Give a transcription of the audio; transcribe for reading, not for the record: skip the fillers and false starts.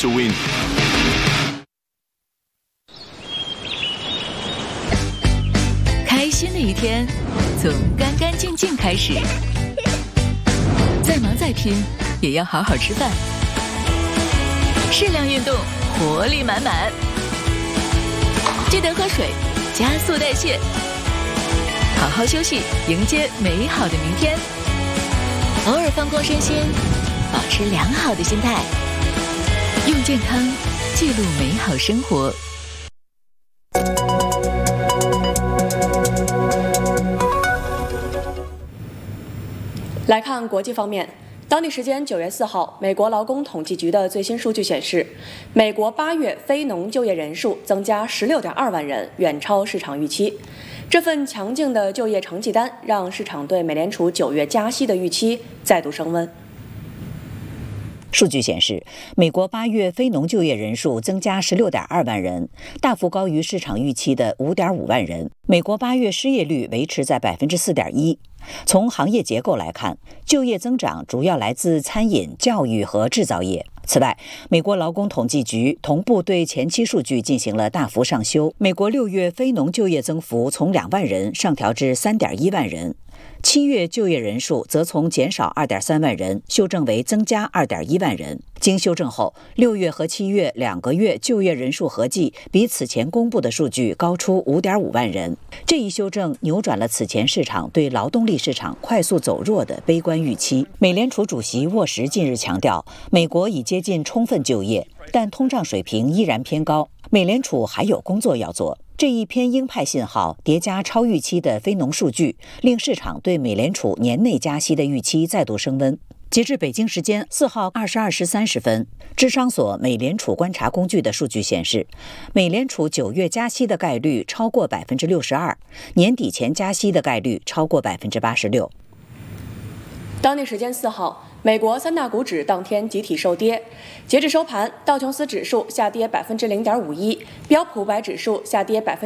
to win. 开心的一天从干干净净开始，再忙再拼也要好好吃饭，适量运动，活力满满。记得喝水，加速代谢，好好休息，迎接美好的明天。偶尔放空身心，保持良好的心态，用健康记录美好生活。 来看国际方面，当地时间9月4号，美国劳工统计局的最新数据显示，美国8月非农就业人数增加16.2万人，远超市场预期。这份强劲的就业成绩单让市场对美联储9月加息的预期再度升温。 数据显示，美国8月非农就业人数增加16.2万人，大幅高于市场预期的5.5万人。美国8月失业率维持在4.1%。从行业结构来看，就业增长主要来自餐饮、教育和制造业。此外，美国劳工统计局同步对前期数据进行了大幅上修。美国6月非农就业增幅从2万人上调至3.1万人。7月就业人数则从减少2.3万人修正为增加2.1万人。经修正后，6月和7月2个月就业人数合计比此前公布的数据高出5.5万人。这一修正扭转了此前市场对劳动力市场快速走弱的悲观预期。美联储主席沃什近日强调，美国已接近充分就业，但通胀水平依然偏高，美联储还有工作要做。这一偏鹰派信号叠加超预期的非农数据，令市场对美联储年内加息的预期再度升温。截至北京时间4号22时30分，智商所美联储观察工具的数据显示，美联储9月加息的概率超过62%，年底前加息的概率超过86%。 当地时间4号，美国3大股指当天集体收跌，截至收盘，道琼斯指数下跌0.51%，标普500指数下跌